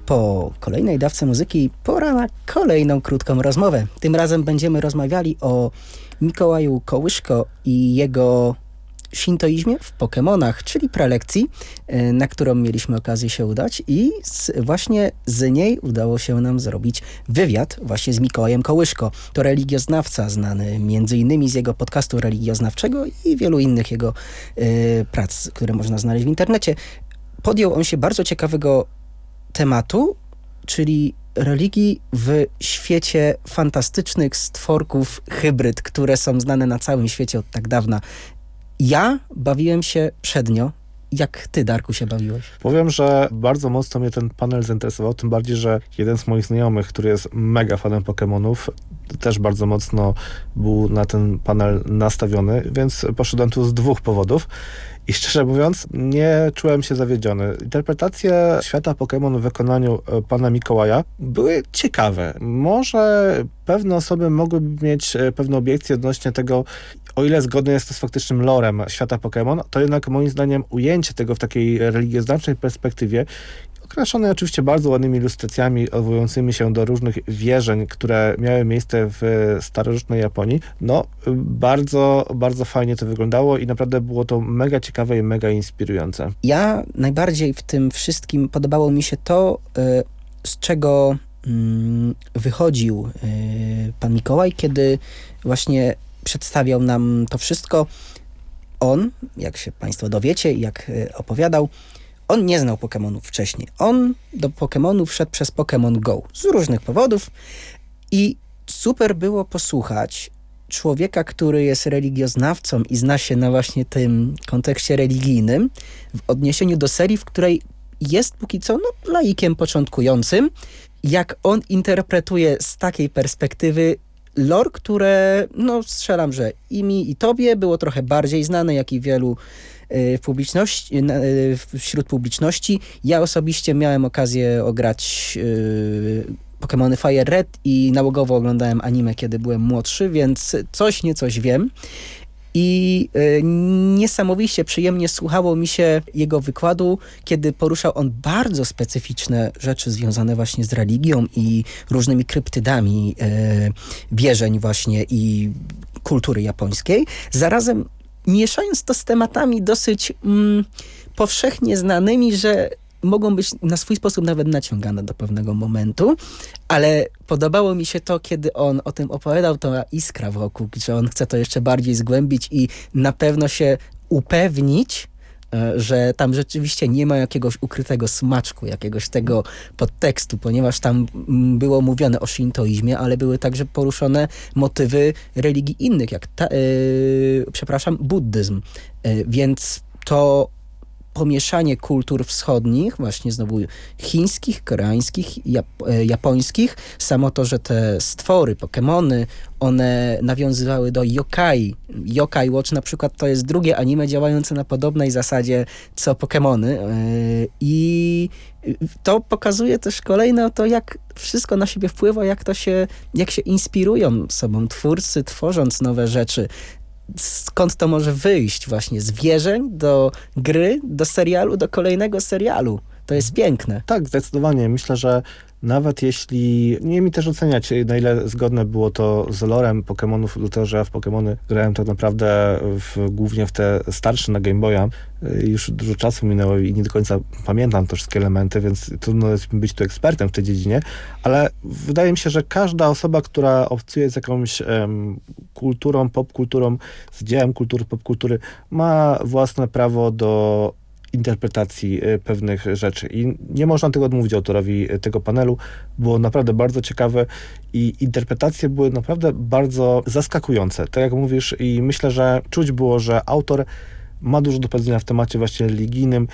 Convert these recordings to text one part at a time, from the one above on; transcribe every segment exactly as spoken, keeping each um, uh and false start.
Po kolejnej dawce muzyki pora na kolejną krótką rozmowę. Tym razem będziemy rozmawiali o Mikołaju Kołyszko i jego shintoizmie w Pokemonach, czyli prelekcji, na którą mieliśmy okazję się udać i z, właśnie z niej udało się nam zrobić wywiad właśnie z Mikołajem Kołyszko. To religioznawca znany między innymi z jego podcastu religioznawczego i wielu innych jego y, prac, które można znaleźć w internecie. Podjął on się bardzo ciekawego tematu, czyli religii w świecie fantastycznych stworków hybryd, które są znane na całym świecie od tak dawna. Ja bawiłem się przednio. Jak ty, Darku, się bawiłeś? Powiem, że bardzo mocno mnie ten panel zainteresował, tym bardziej, że jeden z moich znajomych, który jest mega fanem Pokemonów, też bardzo mocno był na ten panel nastawiony, więc poszedłem tu z dwóch powodów. I szczerze mówiąc, nie czułem się zawiedziony. Interpretacje świata Pokémon w wykonaniu pana Mikołaja były ciekawe. Może pewne osoby mogłyby mieć pewne obiekcje odnośnie tego, o ile zgodne jest to z faktycznym lorem świata Pokémon, to jednak moim zdaniem ujęcie tego w takiej religioznawczej perspektywie, okraszone oczywiście bardzo ładnymi ilustracjami odwołującymi się do różnych wierzeń, które miały miejsce w starożytnej Japonii, no bardzo, bardzo fajnie to wyglądało i naprawdę było to mega ciekawe i mega inspirujące. Ja najbardziej w tym wszystkim podobało mi się to, z czego wychodził pan Mikołaj, kiedy właśnie przedstawiał nam to wszystko. On, jak się państwo dowiecie, jak opowiadał, on nie znał Pokemonów wcześniej. On do Pokemonów wszedł przez Pokemon Go z różnych powodów i super było posłuchać człowieka, który jest religioznawcą i zna się na właśnie tym kontekście religijnym w odniesieniu do serii, w której jest póki co no, laikiem początkującym, jak on interpretuje z takiej perspektywy lore, które, no strzelam, że i mi, i tobie było trochę bardziej znane, jak i wielu w publiczności, wśród publiczności. Ja osobiście miałem okazję ograć yy, Pokemony Fire Red i nałogowo oglądałem anime, kiedy byłem młodszy, więc coś nie coś wiem. I y, niesamowicie przyjemnie słuchało mi się jego wykładu, kiedy poruszał on bardzo specyficzne rzeczy związane właśnie z religią i różnymi kryptydami y, wierzeń właśnie i kultury japońskiej. Zarazem mieszając to z tematami dosyć mm, powszechnie znanymi, że mogą być na swój sposób nawet naciągane do pewnego momentu, ale podobało mi się to, kiedy on o tym opowiadał, to iskra wokół, że on chce to jeszcze bardziej zgłębić i na pewno się upewnić, że tam rzeczywiście nie ma jakiegoś ukrytego smaczku, jakiegoś tego podtekstu, ponieważ tam było mówione o shintoizmie, ale były także poruszone motywy religii innych, jak ta, yy, przepraszam, buddyzm. Yy, więc to pomieszanie kultur wschodnich, właśnie znowu chińskich, koreańskich, jap- japońskich, samo to, że te stwory, Pokemony, one nawiązywały do yokai. Yokai Watch na przykład to jest drugie anime działające na podobnej zasadzie co Pokemony yy, i to pokazuje też kolejne to, jak wszystko na siebie wpływa, jak to się, jak się inspirują sobą twórcy, tworząc nowe rzeczy. Skąd to może wyjść właśnie z wierzeń do gry, do serialu, do kolejnego serialu. To jest piękne. Tak, zdecydowanie. Myślę, że nawet jeśli, nie mi też oceniać, na ile zgodne było to z lorem Pokemonów, dlatego że ja w Pokemony grałem tak naprawdę w, głównie w te starsze na Game Boya. Już dużo czasu minęło i nie do końca pamiętam te wszystkie elementy, więc trudno jest być tu ekspertem w tej dziedzinie, ale wydaje mi się, że każda osoba, która obcuje z jakąś um, kulturą, popkulturą, z dziełem kultury, popkultury, ma własne prawo do interpretacji pewnych rzeczy. I nie można tego odmówić autorowi tego panelu. Było naprawdę bardzo ciekawe i interpretacje były naprawdę bardzo zaskakujące. Tak jak mówisz, i myślę, że czuć było, że autor ma dużo do powiedzenia w temacie właśnie religijnym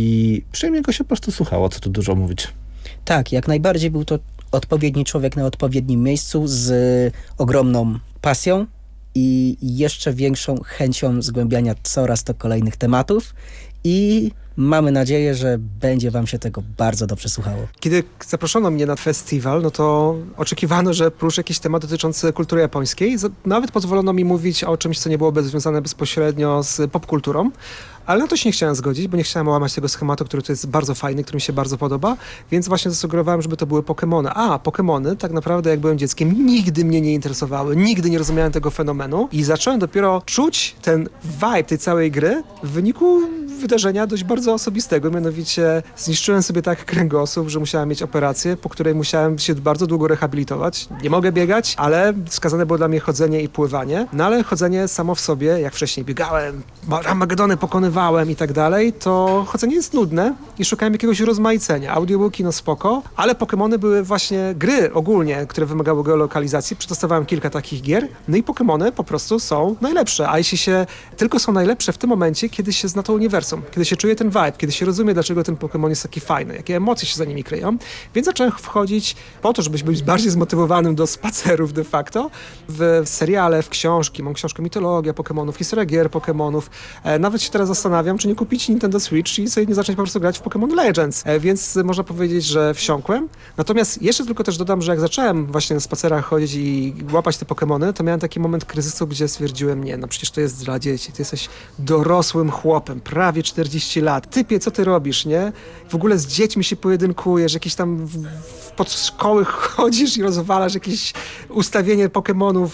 i przyjemnie go się po prostu słuchało, co tu dużo mówić. Tak, jak najbardziej był to odpowiedni człowiek na odpowiednim miejscu z ogromną pasją i jeszcze większą chęcią zgłębiania coraz to kolejnych tematów. I Mamy nadzieję, że będzie wam się tego bardzo dobrze słuchało. Kiedy zaproszono mnie na festiwal, no to oczekiwano, że poruszę jakiś temat dotyczący kultury japońskiej. Nawet pozwolono mi mówić o czymś, co nie byłoby związane bezpośrednio z popkulturą. Ale na to się nie chciałem zgodzić, bo nie chciałem łamać tego schematu, który to jest bardzo fajny, który mi się bardzo podoba, więc właśnie zasugerowałem, żeby to były Pokemony. A, Pokemony tak naprawdę jak byłem dzieckiem nigdy mnie nie interesowały, nigdy nie rozumiałem tego fenomenu i zacząłem dopiero czuć ten vibe tej całej gry w wyniku wydarzenia dość bardzo osobistego, mianowicie zniszczyłem sobie tak kręgosłup, że musiałem mieć operację, po której musiałem się bardzo długo rehabilitować. Nie mogę biegać, ale wskazane było dla mnie chodzenie i pływanie, no ale chodzenie samo w sobie, jak wcześniej biegałem, Armagedony pokonywałem i tak dalej, to chodzenie jest nudne i szukałem jakiegoś rozmaicenia. Audiobooki no spoko, ale Pokemony były właśnie gry ogólnie, które wymagały geolokalizacji. Przetestowałem kilka takich gier, no i Pokemony po prostu są najlepsze, a jeśli się tylko są najlepsze w tym momencie, kiedy się zna to uniwersum, kiedy się czuje ten vibe, kiedy się rozumie, dlaczego ten Pokémon jest taki fajny, jakie emocje się za nimi kryją, więc zacząłem wchodzić po to, żeby być bardziej zmotywowanym do spacerów de facto, w seriale, w książki. Mam książkę Mitologia Pokémonów, historia gier Pokémonów. E, nawet się teraz zastanawiam, czy nie kupić Nintendo Switch i sobie nie zacząć po prostu grać w Pokémon Legends. E, więc można powiedzieć, że wsiąkłem. Natomiast jeszcze tylko też dodam, że jak zacząłem właśnie na spacerach chodzić i łapać te Pokémony, to miałem taki moment kryzysu, gdzie stwierdziłem, nie, no przecież to jest dla dzieci, ty jesteś dorosłym chłopem, prawie czterdzieści lat. Typie, co ty robisz, nie? W ogóle z dziećmi się pojedynkujesz, jakieś tam w, w, pod szkoły chodzisz i rozwalasz jakieś ustawienie Pokemonów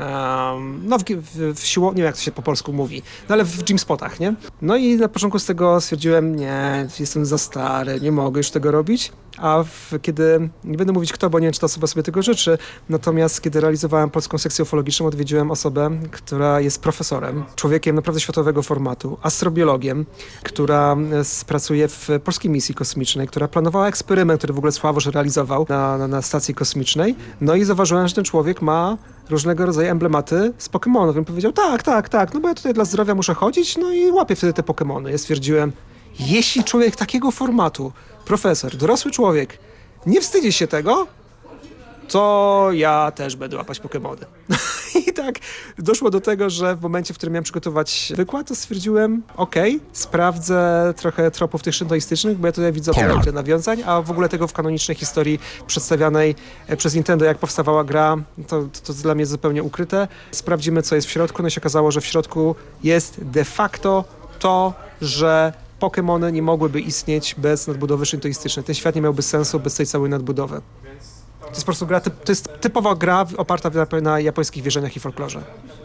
um, no w, w, w siło, nie wiem jak to się po polsku mówi, no ale w gymspotach, nie? No i na początku z tego stwierdziłem, nie, jestem za stary, nie mogę już tego robić, a w, kiedy, nie będę mówić kto, bo nie wiem, czy ta osoba sobie tego życzy, natomiast kiedy realizowałem polską sekcję ufologiczną, odwiedziłem osobę, która jest profesorem, człowiekiem naprawdę światowego formatu, astrobiologiem, która pracuje w polskiej misji kosmicznej, która planowała eksperyment, który w ogóle Sławosz realizował na, na, na stacji kosmicznej. No i zauważyłem, że ten człowiek ma różnego rodzaju emblematy z Pokemonów. I powiedział, tak, tak, tak, no bo ja tutaj dla zdrowia muszę chodzić, no i łapię wtedy te Pokemony. Ja stwierdziłem, jeśli człowiek takiego formatu, profesor, dorosły człowiek, nie wstydzi się tego, to ja też będę łapać Pokemony. I tak doszło do tego, że w momencie, w którym miałem przygotować wykład, to stwierdziłem, okej, okay, sprawdzę trochę tropów tych shintoistycznych, bo ja tutaj widzę tyle nawiązań, a w ogóle tego w kanonicznej historii przedstawianej przez Nintendo, jak powstawała gra, to, to, to dla mnie jest zupełnie ukryte. Sprawdzimy, co jest w środku. No i się okazało, że w środku jest de facto to, że Pokemony nie mogłyby istnieć bez nadbudowy shintoistycznej. Ten świat nie miałby sensu bez tej całej nadbudowy. To jest po prostu gra, to jest typowa gra oparta na, na japońskich wierzeniach i folklorze.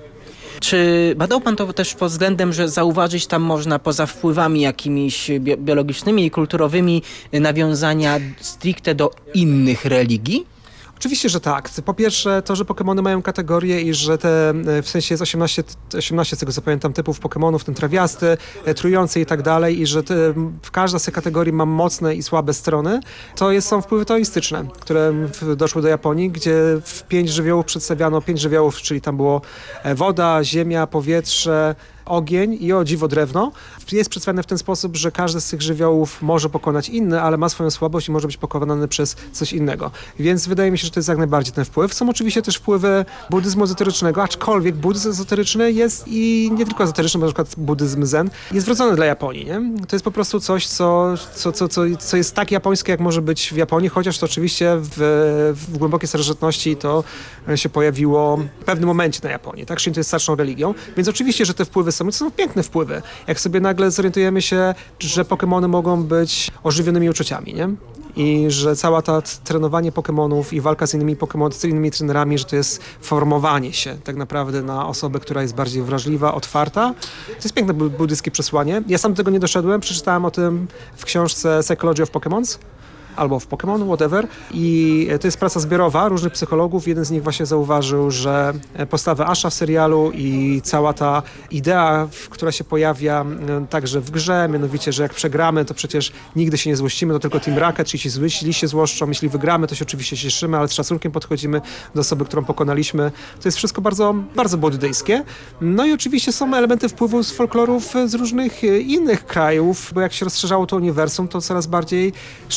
Czy badał pan to też pod względem, że zauważyć tam można poza wpływami jakimiś bi- biologicznymi i kulturowymi nawiązania stricte do innych religii? Oczywiście, że tak. Po pierwsze to, że Pokemony mają kategorie i że te, w sensie jest osiemnaście, osiemnaście z tego co pamiętam, typów Pokemonów, ten trawiasty, trujący i tak dalej i że te, każda z tych kategorii ma mocne i słabe strony, to jest, są wpływy teoistyczne, które doszły do Japonii, gdzie w pięć żywiołów przedstawiano pięć żywiołów, czyli tam było woda, ziemia, powietrze, ogień i o dziwo drewno. Jest przedstawione w ten sposób, że każdy z tych żywiołów może pokonać inny, ale ma swoją słabość i może być pokonany przez coś innego. Więc wydaje mi się, że to jest jak najbardziej ten wpływ. Są oczywiście też wpływy buddyzmu ezoterycznego, aczkolwiek buddyzm ezoteryczny jest i nie tylko ezoteryczny, bo na przykład buddyzm zen jest wrodzony dla Japonii. Nie? To jest po prostu coś, co, co, co, co, co jest tak japońskie, jak może być w Japonii, chociaż to oczywiście w, w głębokiej starożytności to się pojawiło w pewnym momencie na Japonii. Tak? Shinto jest starszą religią, więc oczywiście, że te wpływy są, to są piękne wpływy. Jak sobie nagle zorientujemy się, że Pokemony mogą być ożywionymi uczuciami, nie? I że cała ta trenowanie Pokemonów i walka z innymi Pokemonami, z innymi trenerami, że to jest formowanie się tak naprawdę na osobę, która jest bardziej wrażliwa, otwarta. To jest piękne buddyjskie przesłanie. Ja sam do tego nie doszedłem, przeczytałem o tym w książce Psychology of Pokemons, albo w Pokémon, whatever. I to jest praca zbiorowa różnych psychologów. Jeden z nich właśnie zauważył, że postawę Asha w serialu i cała ta idea, która się pojawia także w grze, mianowicie, że jak przegramy, to przecież nigdy się nie złościmy, to tylko Team Rocket, czyli ci zli się złoszczą. Jeśli wygramy, to się oczywiście cieszymy, ale z szacunkiem podchodzimy do osoby, którą pokonaliśmy. To jest wszystko bardzo, bardzo buddyjskie. No i oczywiście są elementy wpływu z folklorów z różnych innych krajów, bo jak się rozszerzało to uniwersum, to coraz bardziej szersze kraje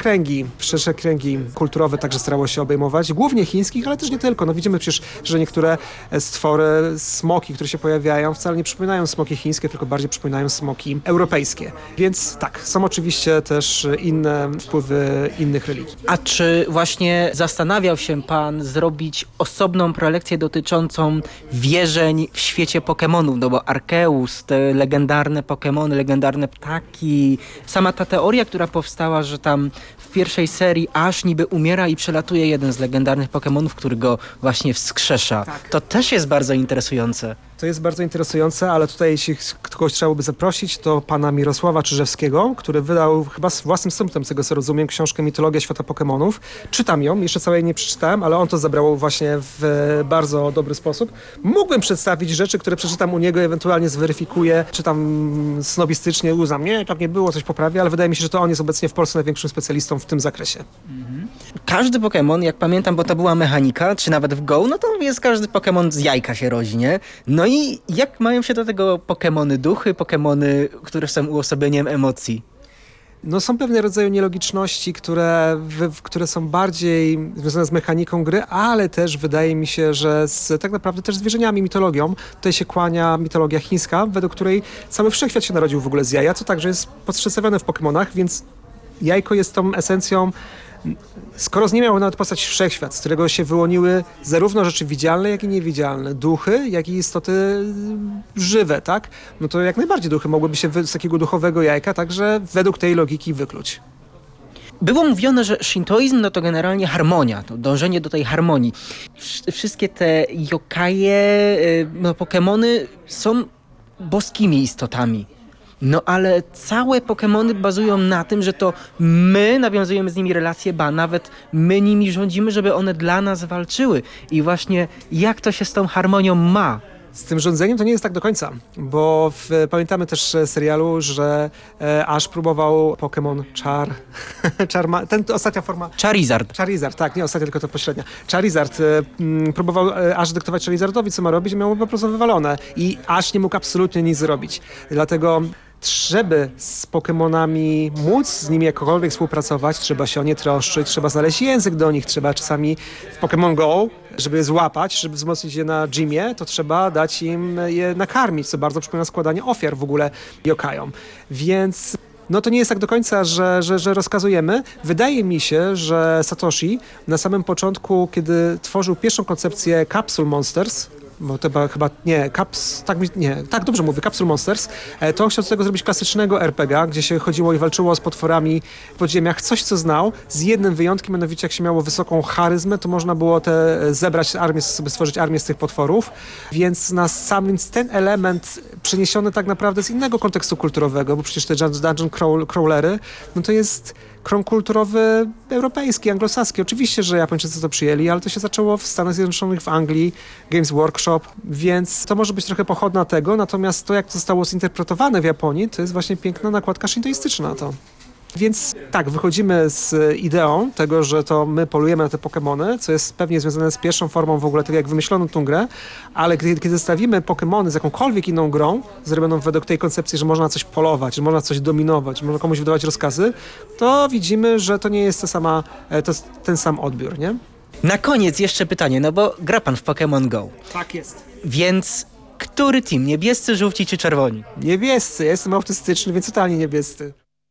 kręgi, szersze kręgi kulturowe także starało się obejmować, głównie chińskich, ale też nie tylko. No widzimy przecież, że niektóre stwory, smoki, które się pojawiają, wcale nie przypominają smoki chińskie, tylko bardziej przypominają smoki europejskie. Więc tak, są oczywiście też inne wpływy innych religii. A czy właśnie zastanawiał się pan zrobić osobną prelekcję dotyczącą wierzeń w świecie Pokemonów? No bo Arceus, te legendarne Pokemony, legendarne ptaki, sama ta teoria, która powstała, że tam w pierwszej serii Ash niby umiera i przelatuje jeden z legendarnych Pokemonów, który go właśnie wskrzesza. Tak. To też jest bardzo interesujące. To jest bardzo interesujące, ale tutaj jeśli kogoś trzeba by zaprosić, to pana Mirosława Czyżewskiego, który wydał chyba z własnym sumptem, z tego co rozumiem, książkę Mitologia świata Pokemonów. Czytam ją, jeszcze całej nie przeczytałem, ale on to zabrał właśnie w bardzo dobry sposób. Mógłbym przedstawić rzeczy, które przeczytam u niego, ewentualnie zweryfikuję, czy tam snobistycznie uznam, nie, tak nie było, coś poprawię, ale wydaje mi się, że to on jest obecnie w Polsce największym specjalistą w tym zakresie. Każdy Pokemon, jak pamiętam, bo to była mechanika, czy nawet w Go, no to jest każdy Pokemon z jajka się rodzi, nie? No i jak mają się do tego Pokemony duchy, Pokemony, które są uosobieniem emocji? No są pewne rodzaje nielogiczności, które, w, które są bardziej związane z mechaniką gry, ale też wydaje mi się, że z, tak naprawdę też z wierzeniami, mitologią. Tutaj się kłania mitologia chińska, według której cały wszechświat się narodził w ogóle z jaja, co także jest przedstawione w Pokemonach, więc jajko jest tą esencją. Skoro z niej miał nawet powstać wszechświat, z którego się wyłoniły zarówno rzeczy widzialne, jak i niewidzialne, duchy, jak i istoty żywe, tak? No to jak najbardziej duchy mogłyby się z takiego duchowego jajka także według tej logiki wykluć. Było mówione, że shintoizm no to generalnie harmonia, to dążenie do tej harmonii. Wsz- wszystkie te yokaje, y, no, Pokemony są boskimi istotami. No ale całe Pokemony bazują na tym, że to my nawiązujemy z nimi relacje, ba, nawet my nimi rządzimy, żeby one dla nas walczyły. I właśnie jak to się z tą harmonią ma? Z tym rządzeniem to nie jest tak do końca, bo w, pamiętamy też z serialu, że e, Ash próbował Pokémon Char, Charma, ten ostatnia forma... Charizard. Charizard, tak, nie ostatnia, tylko to pośrednia. Charizard, e, m, próbował e, Ash dyktować Charizardowi, co ma robić, miał po prostu wywalone i Ash nie mógł absolutnie nic zrobić. Dlatego żeby z Pokemonami móc z nimi jakkolwiek współpracować, trzeba się o nie troszczyć, trzeba znaleźć język do nich, trzeba czasami w Pokémon Go, żeby je złapać, żeby wzmocnić je na gymie, to trzeba dać im je nakarmić, co bardzo przypomina składanie ofiar w ogóle yokajom. Więc no to nie jest tak do końca, że, że, że rozkazujemy. Wydaje mi się, że Satoshi na samym początku, kiedy tworzył pierwszą koncepcję Capsule Monsters, bo to chyba, chyba nie, Caps, tak, nie, tak dobrze mówię, Capsule Monsters, to on chciał z tego zrobić klasycznego er pe gie, gdzie się chodziło i walczyło z potworami w podziemiach, coś co znał, z jednym wyjątkiem, mianowicie jak się miało wysoką charyzmę, to można było te zebrać armię, sobie stworzyć armię z tych potworów, więc na sam, więc ten element przeniesiony tak naprawdę z innego kontekstu kulturowego, bo przecież te dungeon crawlery, no to jest krąg kulturowy europejski, anglosaski. Oczywiście, że Japończycy to przyjęli, ale to się zaczęło w Stanach Zjednoczonych, w Anglii, Games Workshop, więc to może być trochę pochodna tego, natomiast to, jak to zostało zinterpretowane w Japonii, to jest właśnie piękna nakładka shintoistyczna na to. Więc tak, wychodzimy z ideą tego, że to my polujemy na te Pokemony, co jest pewnie związane z pierwszą formą w ogóle tego, jak wymyślono tą grę, ale kiedy, kiedy zestawimy Pokemony z jakąkolwiek inną grą, zrobioną według tej koncepcji, że można na coś polować, że można coś dominować, że można komuś wydawać rozkazy, to widzimy, że to nie jest ta sama, to jest ten sam odbiór, nie? Na koniec jeszcze pytanie, no bo gra pan w Pokémon Go. Tak jest. Więc który team? Niebiescy, żółci czy czerwoni? Niebiescy, ja jestem autystyczny, więc totalnie niebiescy.